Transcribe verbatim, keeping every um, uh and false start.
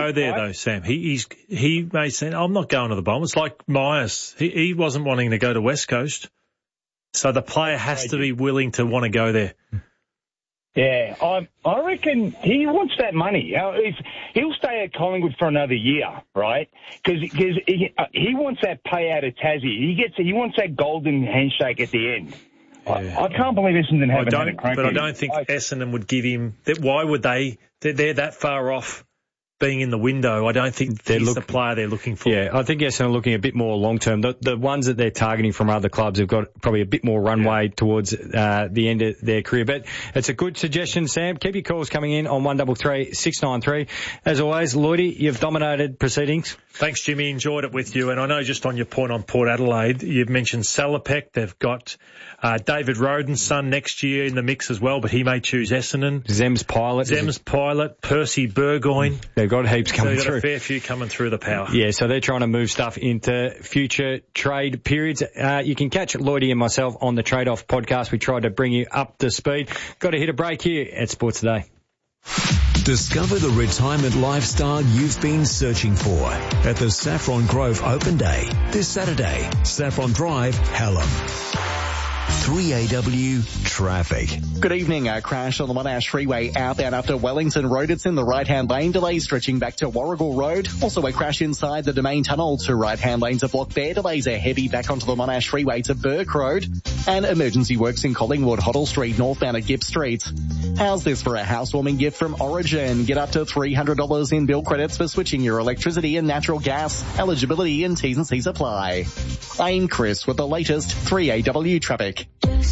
go there, though, Sam. He he's, he may say, I'm not going to the Bombers. Like Myers, he, he wasn't wanting to go to West Coast. So the player has to be willing to want to go there. Yeah, I I reckon he wants that money. If he'll stay at Collingwood for another year, right? Because he, uh, he wants that payout at Tassie. He gets he wants that golden handshake at the end. Yeah. I, I can't believe Essendon haven't had a crack. But I don't think I, Essendon would give him. That, why would they? They're, they're that far off being in the window. I don't think they're he's look, the player they're looking for. Yeah, I think Essendon are looking a bit more long-term. The, the ones that they're targeting from other clubs have got probably a bit more runway yeah. towards uh, the end of their career. But it's a good suggestion, Sam. Keep your calls coming in on one double three six nine three. As always, Lloydie, you've dominated proceedings. Thanks, Jimmy. Enjoyed it with you. And I know just on your point on Port Adelaide, you've mentioned Salopek. They've got uh, David Roden's son next year in the mix as well, but he may choose Essendon. Zem's Pilot. Zem's Pilot. Percy Burgoyne. They've got heaps coming so they've got through. A fair few coming through the power. Yeah, so they're trying to move stuff into future trade periods. Uh, you can catch Lloydie and myself on the Trade Off podcast. We tried to bring you up to speed. Got to hit a break here at Sports Today. Discover the retirement lifestyle you've been searching for at the Saffron Grove Open Day this Saturday. Saffron Drive, Hallam. three A W traffic. Good evening. A crash on the Monash Freeway outbound after Wellington Road. It's in the right-hand lane. Delays stretching back to Warragul Road. Also a crash inside the Domain Tunnel. Two right-hand lanes are blocked there. Delays are heavy back onto the Monash Freeway to Burke Road. And emergency works in Collingwood, Hoddle Street, northbound at Gibb Street. How's this for a housewarming gift from Origin? Get up to three hundred dollars in bill credits for switching your electricity and natural gas. Eligibility and T's and C's apply. I'm Chris with the latest three A W traffic.